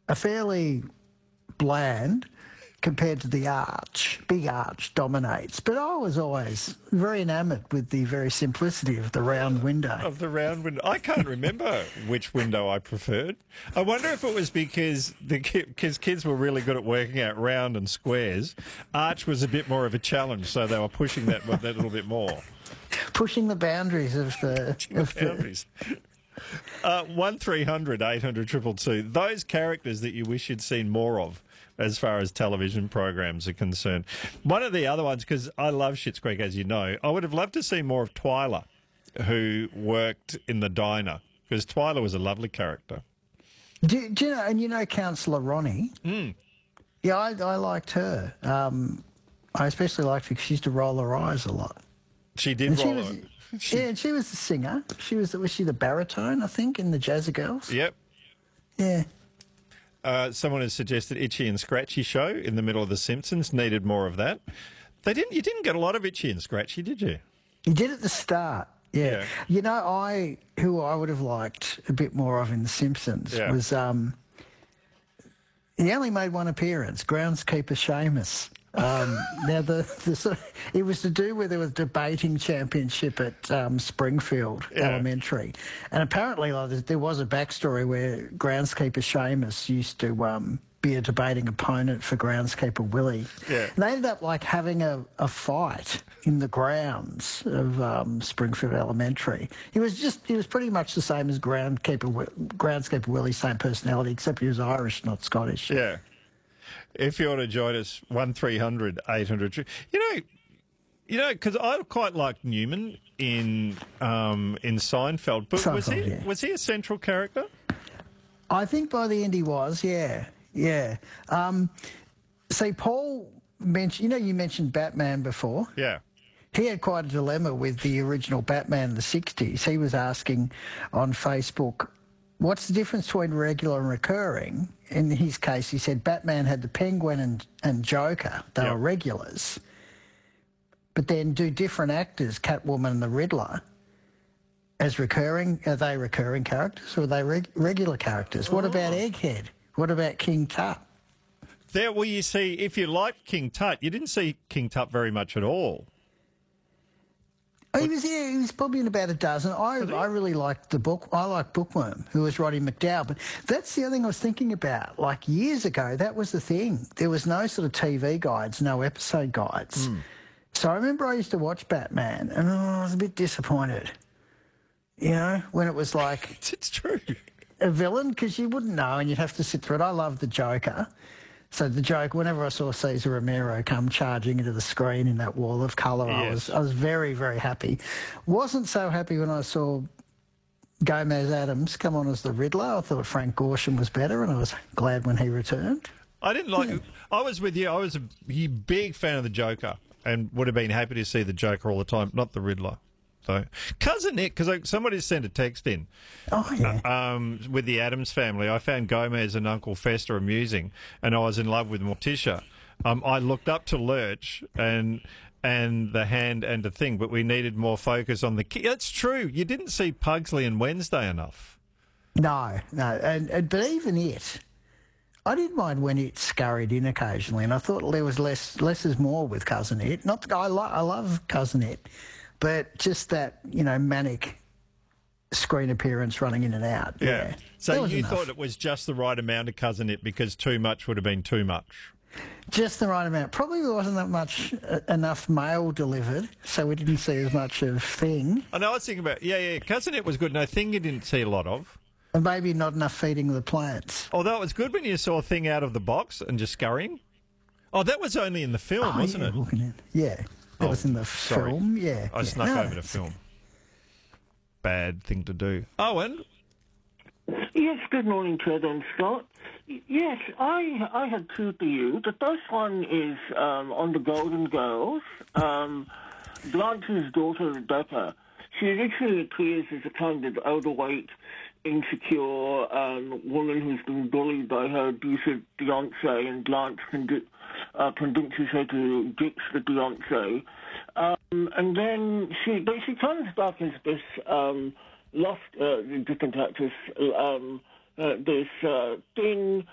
are fairly bland compared to the Arch. Big Arch dominates. But I was always very enamoured with the very simplicity of the round window. Of the round window. I can't remember which window I preferred. I wonder if it was because kids were really good at working out round and squares. Arch was a bit more of a challenge, so they were pushing that little bit more. Pushing the boundaries of the... Boundaries. 1300 800 222. Those characters that you wish you'd seen more of as far as television programs are concerned. One of the other ones, because I love Schitt's Creek, as you know, I would have loved to see more of Twyla, who worked in the diner, because Twyla was a lovely character. Do you know, and you know Councillor Ronnie? Mm. Yeah, I liked her. I especially liked her because she used to roll her eyes a lot. She did roll her. Yeah, and she was the singer. Was she the baritone, I think, in the Jazzy Girls? Yep. Yeah. Someone has suggested Itchy and Scratchy show in the middle of The Simpsons. Needed more of that. You didn't get a lot of Itchy and Scratchy, did you? You did at the start. Yeah. You know, who I would have liked a bit more of in The Simpsons was he only made one appearance, groundskeeper Seamus. Now, it was to do with there was a debating championship at Springfield Elementary, and apparently there was a backstory where groundskeeper Seamus used to be a debating opponent for groundskeeper Willie. Yeah. And they ended up having a fight in the grounds of Springfield Elementary. He was pretty much the same as groundskeeper Willie, same personality, except he was Irish, not Scottish. Yeah. If you want to join us, 1300 800. You know, because I quite liked Newman in Seinfeld, but was he a central character? I think by the end he was, yeah. See, Paul mentioned, you mentioned Batman before. Yeah. He had quite a dilemma with the original Batman in the 60s. He was asking on Facebook, what's the difference between regular and recurring? In his case, he said Batman had the Penguin and Joker. They were regulars. But then do different actors, Catwoman and the Riddler, as recurring? Are they recurring characters or are they regular characters? What about Egghead? What about King Tut? Well, you see, if you liked King Tut, you didn't see King Tut very much at all. He was probably in about a dozen. I really liked the book. I liked Bookworm, who was Roddy McDowall. But that's the other thing I was thinking about. Like years ago, that was the thing. There was no sort of TV guides, no episode guides. So I remember I used to watch Batman, and I was a bit disappointed. You know, when it was like... It's true. A villain, because you wouldn't know and you'd have to sit through it. I love the Joker. So the Joker, whenever I saw Cesar Romero come charging into the screen in that wall of colour, I was very, very happy. Wasn't so happy when I saw Gomez Adams come on as the Riddler. I thought Frank Gorshin was better, and I was glad when he returned. I didn't like it. I was with you. I was a big fan of the Joker and would have been happy to see the Joker all the time, not the Riddler. So, Cousin Nick, because somebody sent a text in. Oh, yeah. With the Addams family, I found Gomez and Uncle Fester amusing, and I was in love with Morticia. I looked up to Lurch and the Hand and the Thing, but we needed more focus on the kid. That's true. You didn't see Pugsley and Wednesday enough. No. But even it, I didn't mind when it scurried in occasionally, and I thought there was less is more with Cousin It. Not that I love Cousin It. But just that, manic screen appearance running in and out. Yeah. So you thought it was just the right amount of Cousin It because too much would have been too much? Just the right amount. Probably there wasn't that much enough mail delivered, so we didn't see as much of Thing. I know, I was thinking about, Cousin It was good. No, Thing you didn't see a lot of. And maybe not enough feeding the plants. Although it was good when you saw Thing out of the box and just scurrying. Oh, that was only in the film, wasn't it? Yeah. That was in the film, yeah. I snuck over the film. Bad thing to do. Owen? Yes, good morning, Ted and Scott. Yes, I had two for you. The first one is on the Golden Girls. Blanche's daughter, Rebecca, she literally appears as a kind of overweight, insecure woman who's been bullied by her abusive fiancé, and Blanche convinces her to ditch the fiancé. And then she comes back as this lost, different actress, this thin,